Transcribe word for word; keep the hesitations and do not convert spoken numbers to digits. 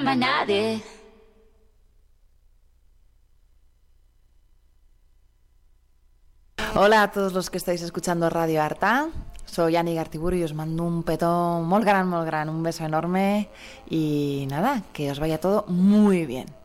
a nadie. Hola a todos los que estáis escuchando Radio Arta. Soy Ani Gartiburu y os mando un petó muy gran, muy gran, un beso enorme y nada, que os vaya todo muy bien.